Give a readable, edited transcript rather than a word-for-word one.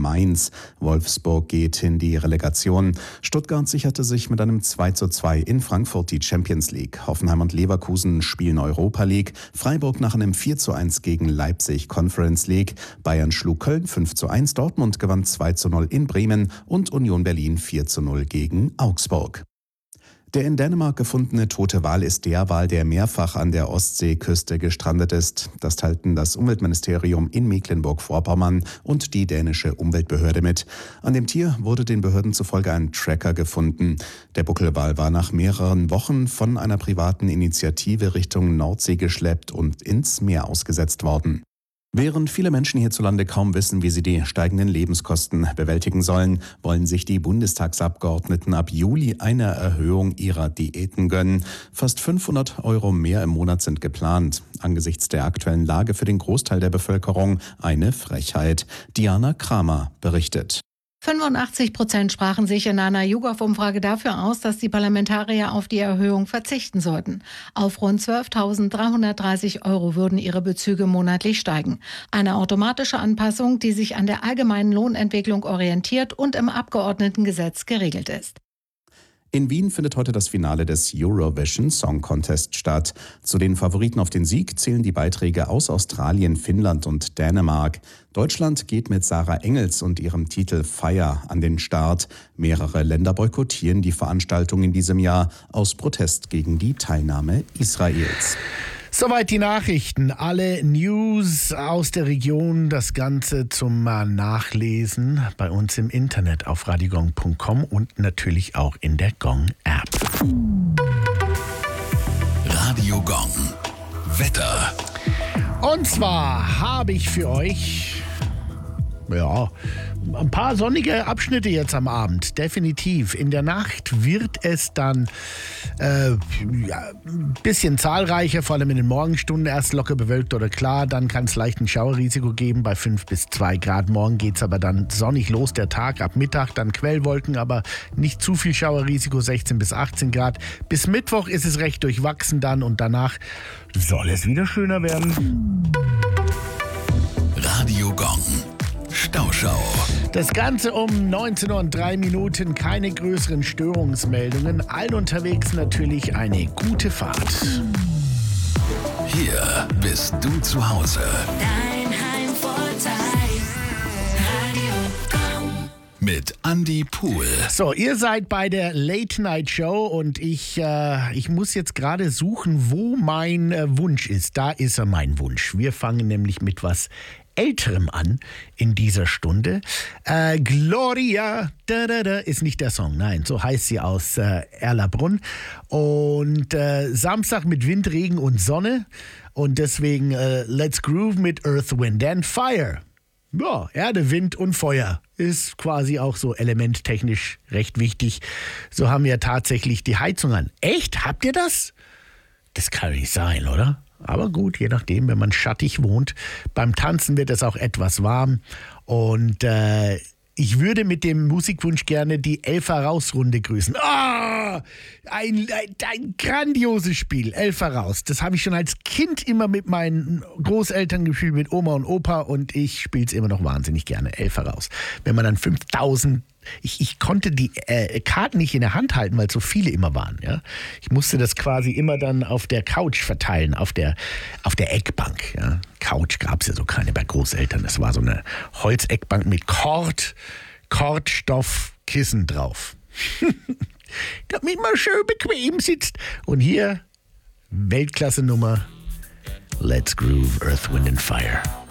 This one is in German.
Mainz. Wolfsburg geht in die Relegation. Stuttgart sicherte sich mit einem 2:2 in Frankfurt die Champions League. Hoffenheim und Leverkusen spielen Europa League. Freiburg nach einem 4:1 gegen Leipzig Conference League. Bayern schlug Köln 5:1. Dortmund gewann 2:0 in Bremen und Union Berlin 4:0 gegen Augsburg. Der in Dänemark gefundene tote Wal ist der Wal, der mehrfach an der Ostseeküste gestrandet ist. Das teilten das Umweltministerium in Mecklenburg-Vorpommern und die dänische Umweltbehörde mit. An dem Tier wurde den Behörden zufolge ein Tracker gefunden. Der Buckelwal war nach mehreren Wochen von einer privaten Initiative Richtung Nordsee geschleppt und ins Meer ausgesetzt worden. Während viele Menschen hierzulande kaum wissen, wie sie die steigenden Lebenskosten bewältigen sollen, wollen sich die Bundestagsabgeordneten ab Juli eine Erhöhung ihrer Diäten gönnen. Fast 500 € mehr im Monat sind geplant. Angesichts der aktuellen Lage für den Großteil der Bevölkerung eine Frechheit. Diana Kramer berichtet. 85% sprachen sich in einer YouGov-Umfrage dafür aus, dass die Parlamentarier auf die Erhöhung verzichten sollten. Auf rund 12.330 € würden ihre Bezüge monatlich steigen. Eine automatische Anpassung, die sich an der allgemeinen Lohnentwicklung orientiert und im Abgeordnetengesetz geregelt ist. In Wien findet heute das Finale des Eurovision Song Contest statt. Zu den Favoriten auf den Sieg zählen die Beiträge aus Australien, Finnland und Dänemark. Deutschland geht mit Sarah Engels und ihrem Titel Fire an den Start. Mehrere Länder boykottieren die Veranstaltung in diesem Jahr aus Protest gegen die Teilnahme Israels. Soweit die Nachrichten. Alle News aus der Region, das Ganze zum Nachlesen bei uns im Internet auf radiogong.com und natürlich auch in der Gong-App. Radio Gong. Wetter. Und zwar habe ich für euch ein paar sonnige Abschnitte jetzt am Abend, definitiv. In der Nacht wird es dann ein bisschen zahlreicher, vor allem in den Morgenstunden. Erst locker bewölkt oder klar, dann kann es leicht ein Schauerrisiko geben bei 5 bis 2 Grad. Morgen geht es aber dann sonnig los, der Tag ab Mittag, dann Quellwolken, aber nicht zu viel Schauerrisiko, 16 bis 18 Grad. Bis Mittwoch ist es recht durchwachsen dann und danach soll es wieder schöner werden. Radio Gong. Stauschau. Das Ganze um 19:03 Uhr, keine größeren Störungsmeldungen. Allen unterwegs natürlich eine gute Fahrt. Hier bist du zu Hause. Dein Heimvorteil. Radio Gong. Mit Andi Pohl. So, ihr seid bei der Late Night Show und ich muss jetzt gerade suchen, wo mein Wunsch ist. Da ist er, mein Wunsch. Wir fangen nämlich mit was Älterem an in dieser Stunde. Gloria ist nicht der Song, nein, so heißt sie aus Erlabrunn. Und Samstag mit Wind, Regen und Sonne. Und deswegen Let's Groove mit Earth, Wind and Fire. Ja, Erde, Wind und Feuer ist quasi auch so elementtechnisch recht wichtig. So haben wir tatsächlich die Heizung an. Echt? Habt ihr das? Das kann nicht sein, oder? Aber gut, je nachdem, wenn man schattig wohnt. Beim Tanzen wird es auch etwas warm. Und ich würde mit dem Musikwunsch gerne die Elfer Raus-Runde grüßen. Ein grandioses Spiel, Elfer Raus. Das habe ich schon als Kind immer mit meinen Großeltern gespielt, mit Oma und Opa. Und ich spiele es immer noch wahnsinnig gerne, Elfer Raus. Wenn man dann 5000... Ich konnte die Karten nicht in der Hand halten, weil so viele immer waren. Ja? Ich musste das quasi immer dann auf der Couch verteilen, auf der Eckbank. Ja? Couch gab es ja so keine bei Großeltern. Das war so eine Holzeckbank mit Kordstoffkissen drauf. Damit man schön bequem sitzt. Und hier Weltklasse-Nummer Let's Groove, Earth, Wind and Fire.